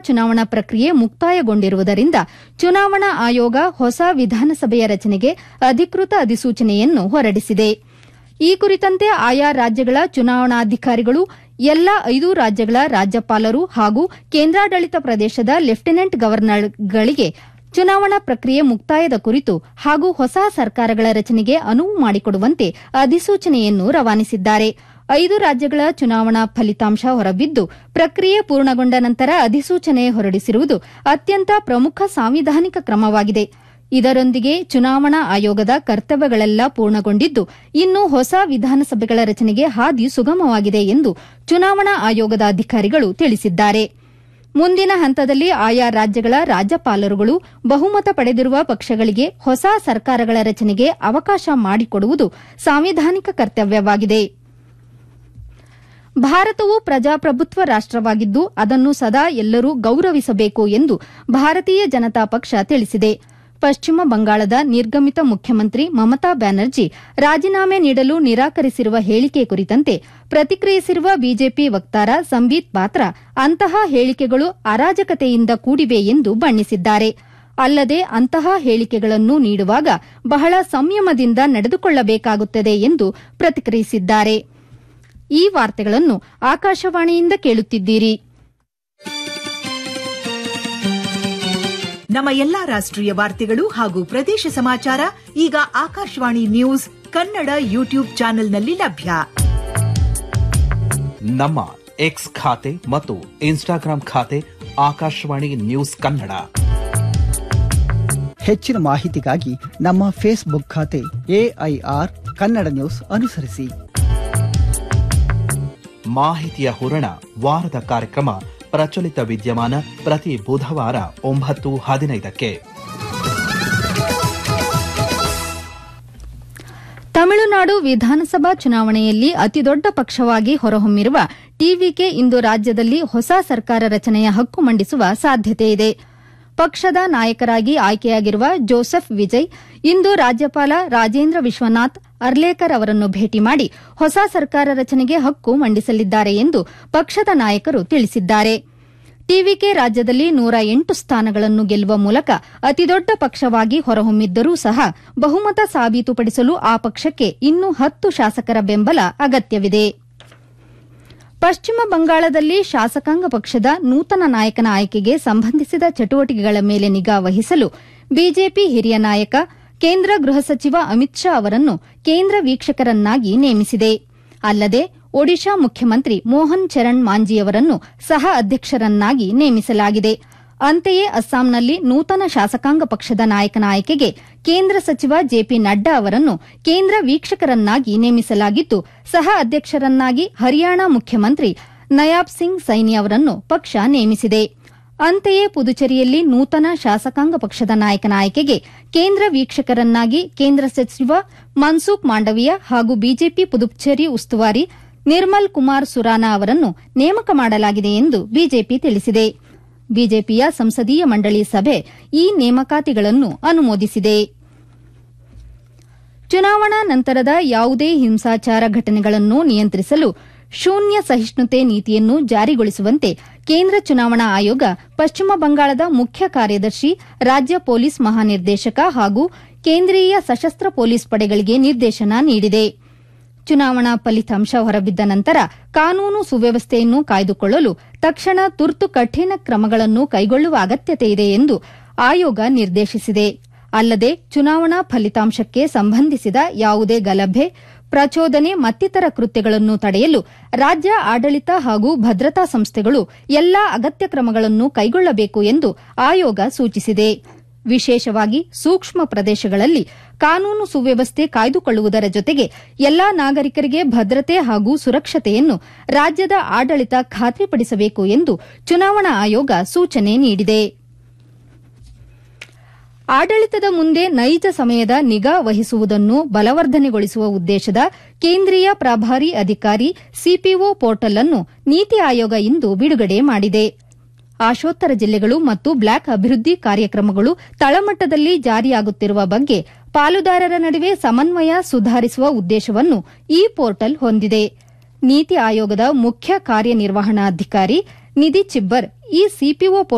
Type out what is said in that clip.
ಚುನಾವಣಾ ಪ್ರಕ್ರಿಯೆ ಮುಕ್ತಾಯಗೊಂಡಿರುವುದರಿಂದ ಚುನಾವಣಾ ಆಯೋಗ ಹೊಸ ವಿಧಾನಸಭೆಯ ರಚನೆಗೆ ಅಧಿಕೃತ ಅಧಿಸೂಚನೆಯನ್ನು ಹೊರಡಿಸಿದೆ. ಈ ಕುರಿತಂತೆ ಆಯಾ ರಾಜ್ಯಗಳ ಚುನಾವಣಾಧಿಕಾರಿಗಳು ಎಲ್ಲಾ 5 ರಾಜ್ಯಗಳ ರಾಜ್ಯಪಾಲರು ಹಾಗೂ ಕೇಂದ್ರಾಡಳಿತ ಪ್ರದೇಶದ ಲೆಫ್ಟಿನೆಂಟ್ ಗವರ್ನರ್ಗಳಿಗೆ ಚುನಾವಣಾ ಪ್ರಕ್ರಿಯೆ ಮುಕ್ತಾಯದ ಕುರಿತು ಹಾಗೂ ಹೊಸ ಸರ್ಕಾರಗಳ ರಚನೆಗೆ ಅನುವು ಮಾಡಿಕೊಡುವಂತೆ ಅಧಿಸೂಚನೆಯನ್ನು ರವಾನಿಸಿದ್ದಾರೆ. 5 ರಾಜ್ಯಗಳ ಚುನಾವಣಾ ಫಲಿತಾಂಶ ಹೊರಬಿದ್ದು ಪ್ರಕ್ರಿಯೆ ಪೂರ್ಣಗೊಂಡ ನಂತರ ಅಧಿಸೂಚನೆ ಹೊರಡಿಸಿರುವುದು ಅತ್ಯಂತ ಪ್ರಮುಖ ಸಾಂವಿಧಾನಿಕ ಕ್ರಮವಾಗಿದೆ. ಇದರೊಂದಿಗೆ ಚುನಾವಣಾ ಆಯೋಗದ ಕರ್ತವ್ಯಗಳೆಲ್ಲ ಪೂರ್ಣಗೊಂಡಿದ್ದು ಇನ್ನು ಹೊಸ ವಿಧಾನಸಭೆಗಳ ರಚನೆಗೆ ಹಾದಿ ಸುಗಮವಾಗಿದೆ ಎಂದು ಚುನಾವಣಾ ಆಯೋಗದ ಅಧಿಕಾರಿಗಳು ತಿಳಿಸಿದ್ದಾರೆ. ಮುಂದಿನ ಹಂತದಲ್ಲಿ ಆಯಾ ರಾಜ್ಯಗಳ ರಾಜ್ಯಪಾಲರುಗಳು ಬಹುಮತ ಪಡೆದಿರುವ ಪಕ್ಷಗಳಿಗೆ ಹೊಸ ಸರ್ಕಾರಗಳ ರಚನೆಗೆ ಅವಕಾಶ ಮಾಡಿಕೊಡುವುದು ಸಾಂವಿಧಾನಿಕ ಕರ್ತವ್ಯವಾಗಿದೆ. ಭಾರತವು ಪ್ರಜಾಪ್ರಭುತ್ವ ರಾಷ್ಟವಾಗಿದ್ದು ಅದನ್ನು ಸದಾ ಎಲ್ಲರೂ ಗೌರವಿಸಬೇಕು ಎಂದು ಭಾರತೀಯ ಜನತಾ ಪಕ್ಷ ತಿಳಿಸಿದೆ. ಪಶ್ಚಿಮ ಬಂಗಾಳದ ನಿರ್ಗಮಿತ ಮುಖ್ಯಮಂತ್ರಿ ಮಮತಾ ಬ್ಯಾನರ್ಜಿ ರಾಜೀನಾಮೆ ನೀಡಲು ನಿರಾಕರಿಸಿರುವ ಹೇಳಿಕೆ ಕುರಿತಂತೆ ಪ್ರತಿಕ್ರಿಯಿಸಿರುವ ಬಿಜೆಪಿ ವಕ್ತಾರ ಸಂಬೀತ್ ಪಾತ್ರಾ ಅಂತಹ ಹೇಳಿಕೆಗಳು ಅರಾಜಕತೆಯಿಂದ ಕೂಡಿವೆ ಎಂದು ಬಣ್ಣಿಸಿದ್ದಾರೆ. ಅಲ್ಲದೆ ಅಂತಹ ಹೇಳಿಕೆಗಳನ್ನು ನೀಡುವಾಗ ಬಹಳ ಸಂಯಮದಿಂದ ನಡೆದುಕೊಳ್ಳಬೇಕಾಗುತ್ತದೆ ಎಂದು ಪ್ರತಿಕ್ರಿಯಿಸಿದ್ದಾರೆ. ಈ ವಾರ್ತೆಗಳನ್ನು ಆಕಾಶವಾಣಿಯಿಂದ ಕೇಳುತ್ತಿದ್ದೀರಿ. ನಮ್ಮ ಎಲ್ಲಾ ರಾಷ್ಟ್ರೀಯ ವಾರ್ತೆಗಳು ಹಾಗೂ ಪ್ರದೇಶ ಸಮಾಚಾರ ಈಗ ಆಕಾಶವಾಣಿ ನ್ಯೂಸ್ ಕನ್ನಡ ಯೂಟ್ಯೂಬ್ ಚಾನೆಲ್ನಲ್ಲಿ ಲಭ್ಯ. ನಮ್ಮ ಎಕ್ಸ್ ಖಾತೆ ಮತ್ತು ಇನ್ಸ್ಟಾಗ್ರಾಂ ಖಾತೆ ಆಕಾಶವಾಣಿ ನ್ಯೂಸ್ ಕನ್ನಡ. ಹೆಚ್ಚಿನ ಮಾಹಿತಿಗಾಗಿ ನಮ್ಮ ಫೇಸ್ಬುಕ್ ಖಾತೆ ಎಐಆರ್ ಕನ್ನಡ ನ್ಯೂಸ್ ಅನುಸರಿಸಿ. ಮಾಹಿತಿಯ ಹೂರಣ ವಾರದ ಕಾರ್ಯಕ್ರಮ ಪ್ರಚಲಿತ ವಿದ್ಯಮಾನ ಪ್ರತಿ ಬುಧವಾರ 9:15ಕ್ಕೆ. ತಮಿಳುನಾಡು ವಿಧಾನಸಭಾ ಚುನಾವಣೆಯಲ್ಲಿ ಅತಿದೊಡ್ಡ ಪಕ್ಷವಾಗಿ ಹೊರಹೊಮ್ಮಿರುವ ಟಿವಿಕೆ ಇಂದು ರಾಜ್ಯದಲ್ಲಿ ಹೊಸ ಸರ್ಕಾರ ರಚನೆಯ ಹಕ್ಕು ಮಂಡಿಸುವ ಸಾಧ್ಯತೆಯಿದೆ. ಪಕ್ಷದ ನಾಯಕರಾಗಿ ಆಯ್ಕೆಯಾಗಿರುವ ಜೋಸೆಫ್ ವಿಜಯ್ ಇಂದು ರಾಜ್ಯಪಾಲ ರಾಜೇಂದ್ರ ವಿಶ್ವನಾಥ್ ಅರ್ಲೇಕರ್ ಅವರನ್ನು ಭೇಟಿ ಮಾಡಿ ಹೊಸ ಸರ್ಕಾರ ರಚನೆಗೆ ಹಕ್ಕು ಮಂಡಿಸಲಿದ್ದಾರೆ ಎಂದು ಪಕ್ಷದ ನಾಯಕರು ತಿಳಿಸಿದ್ದಾರೆ. ಟಿವಿಕೆ ರಾಜ್ಯದಲ್ಲಿ 108 ಸ್ಥಾನಗಳನ್ನು ಗೆಲ್ಲುವ ಮೂಲಕ ಅತಿದೊಡ್ಡ ಪಕ್ಷವಾಗಿ ಹೊರಹೊಮ್ಮಿದ್ದರೂ ಸಹ ಬಹುಮತ ಸಾಬೀತುಪಡಿಸಲು ಆ ಪಕ್ಷಕ್ಕೆ ಇನ್ನೂ 10 ಶಾಸಕರ ಬೆಂಬಲ ಅಗತ್ಯವಿದೆ. ಪಶ್ಚಿಮ ಬಂಗಾಳದಲ್ಲಿ ಶಾಸಕಾಂಗ ಪಕ್ಷದ ನೂತನ ನಾಯಕನ ಆಯ್ಕೆಗೆ ಸಂಬಂಧಿಸಿದ ಚಟುವಟಿಕೆಗಳ ಮೇಲೆ ನಿಗಾ ವಹಿಸಲು ಬಿಜೆಪಿ ಹಿರಿಯ ನಾಯಕ ಕೇಂದ್ರ ಗೃಹ ಸಚಿವ ಅಮಿತ್ ಶಾ ಅವರನ್ನು ಕೇಂದ್ರ ವೀಕ್ಷಕರನ್ನಾಗಿ ನೇಮಿಸಿದೆ. ಅಲ್ಲದೆ ಒಡಿಶಾ ಮುಖ್ಯಮಂತ್ರಿ ಮೋಹನ್ ಚರಣ್ ಮಾಂಜಿಯವರನ್ನು ಸಹ ಅಧ್ಯಕ್ಷರನ್ನಾಗಿ ನೇಮಿಸಲಾಗಿದೆ. ಅಂತೆಯೇ ಅಸ್ಸಾಂನಲ್ಲಿ ನೂತನ ಶಾಸಕಾಂಗ ಪಕ್ಷದ ನಾಯಕನ ಆಯ್ಕೆಗೆ ಕೇಂದ್ರ ಸಚಿವ ಜೆಪಿ ನಡ್ಡಾ ಅವರನ್ನು ಕೇಂದ್ರ ವೀಕ್ಷಕರನ್ನಾಗಿ ನೇಮಿಸಲಾಗಿದ್ದು ಸಹ ಅಧ್ಯಕ್ಷರನ್ನಾಗಿ ಹರಿಯಾಣ ಮುಖ್ಯಮಂತ್ರಿ ನಯಾಬ್ ಸಿಂಗ್ ಸೈನಿ ಅವರನ್ನು ಪಕ್ಷ ನೇಮಿಸಿದೆ. ಅಂತೆಯೇ ಪುದುಚೇರಿಯಲ್ಲಿ ನೂತನ ಶಾಸಕಾಂಗ ಪಕ್ಷದ ನಾಯಕನ ಆಯ್ಕೆಗೆ ಕೇಂದ್ರ ವೀಕ್ಷಕರನ್ನಾಗಿ ಕೇಂದ್ರ ಸಚಿವ ಮನ್ಸುಖ್ ಮಾಂಡವೀಯ ಹಾಗೂ ಬಿಜೆಪಿ ಪುದುಚೇರಿ ಉಸ್ತುವಾರಿ ನಿರ್ಮಲ್ ಕುಮಾರ್ ಸುರಾನಾ ಅವರನ್ನು ನೇಮಕ ಮಾಡಲಾಗಿದೆ ಎಂದು ಬಿಜೆಪಿ ತಿಳಿಸಿದೆ. ಬಿಜೆಪಿಯ ಸಂಸದೀಯ ಮಂಡಳಿ ಸಭೆ ಈ ನೇಮಕಾತಿಗಳನ್ನು ಅನುಮೋದಿಸಿದೆ. ಚುನಾವಣಾ ನಂತರದ ಯಾವುದೇ ಹಿಂಸಾಚಾರ ಘಟನೆಗಳನ್ನು ನಿಯಂತ್ರಿಸಲು ಶೂನ್ಯ ಸಹಿಷ್ಣುತೆ ನೀತಿಯನ್ನು ಜಾರಿಗೊಳಿಸುವಂತೆ ಕೇಂದ್ರ ಚುನಾವಣಾ ಆಯೋಗ ಪಶ್ಚಿಮ ಬಂಗಾಳದ ಮುಖ್ಯ ಕಾರ್ಯದರ್ಶಿ, ರಾಜ್ಯ ಪೊಲೀಸ್ ಮಹಾನಿರ್ದೇಶಕ ಹಾಗೂ ಕೇಂದ್ರೀಯ ಸಶಸ್ತ್ರ ಪೊಲೀಸ್ ಪಡೆಗಳಿಗೆ ನಿರ್ದೇಶನ ನೀಡಿದೆ. ಚುನಾವಣಾ ಫಲಿತಾಂಶ ಹೊರಬಿದ್ದ ನಂತರ ಕಾನೂನು ಸುವ್ಯವಸ್ಥೆಯನ್ನು ಕಾಯ್ದುಕೊಳ್ಳಲು ತಕ್ಷಣ ತುರ್ತು ಕಠಿಣ ಕ್ರಮಗಳನ್ನು ಕೈಗೊಳ್ಳುವ ಅಗತ್ಯತೆಯಿದೆ ಎಂದು ಆಯೋಗ ನಿರ್ದೇಶಿಸಿದೆ. ಅಲ್ಲದೆ ಚುನಾವಣಾ ಫಲಿತಾಂಶಕ್ಕೆ ಸಂಬಂಧಿಸಿದ ಯಾವುದೇ ಗಲಭೆ, ಪ್ರಚೋದನೆ ಮತ್ತಿತರ ಕೃತ್ಯಗಳನ್ನು ತಡೆಯಲು ರಾಜ್ಯ ಆಡಳಿತ ಹಾಗೂ ಭದ್ರತಾ ಸಂಸ್ಥೆಗಳು ಎಲ್ಲಾ ಅಗತ್ಯ ಕ್ರಮಗಳನ್ನು ಕೈಗೊಳ್ಳಬೇಕು ಎಂದು ಆಯೋಗ ಸೂಚಿಸಿದೆ. ವಿಶೇಷವಾಗಿ ಸೂಕ್ಷ್ಮ ಪ್ರದೇಶಗಳಲ್ಲಿ ಕಾನೂನು ಸುವ್ಯವಸ್ಥೆ ಕಾಯ್ದುಕೊಳ್ಳುವುದರ ಜೊತೆಗೆ ಎಲ್ಲಾ ನಾಗರಿಕರಿಗೆ ಭದ್ರತೆ ಹಾಗೂ ಸುರಕ್ಷತೆಯನ್ನು ರಾಜ್ಯದ ಆಡಳಿತ ಖಾತ್ರಿಪಡಿಸಬೇಕು ಎಂದು ಚುನಾವಣಾ ಆಯೋಗ ಸೂಚನೆ ನೀಡಿದೆ. ಆಡಳಿತದ ಮುಂದೆ ನೈಜ ಸಮಯದ ನಿಗಾ ವಹಿಸುವುದನ್ನು ಬಲವರ್ಧನೆಗೊಳಿಸುವ ಉದ್ದೇಶದ ಕೇಂದ್ರೀಯ ಪ್ರಭಾರಿ ಅಧಿಕಾರಿ ಸಿಪಿಒ ಪೋರ್ಟಲ್ ಅನ್ನು ನೀತಿ ಆಯೋಗ ಇಂದು ಬಿಡುಗಡೆ ಮಾಡಿದೆ. ಆಶೋತ್ತರ ಜಿಲ್ಲೆಗಳು ಮತ್ತು ಬ್ಲಾಕ್ ಅಭಿವೃದ್ಧಿ ಕಾರ್ಯಕ್ರಮಗಳು ತಳಮಟ್ಟದಲ್ಲಿ ಜಾರಿಯಾಗುತ್ತಿರುವ ಬಗ್ಗೆ ಪಾಲುದಾರರ ನಡುವೆ ಸಮನ್ವಯ ಸುಧಾರಿಸುವ ಉದ್ದೇಶವನ್ನು ಈ ಪೋರ್ಟಲ್ ಹೊಂದಿದೆ. ನೀತಿ ಆಯೋಗದ ಮುಖ್ಯ ಕಾರ್ಯನಿರ್ವಹಣಾಧಿಕಾರಿ ನಿಧಿ ಚಿಬ್ಬರ್ ಈ ಸಿಪಿಒ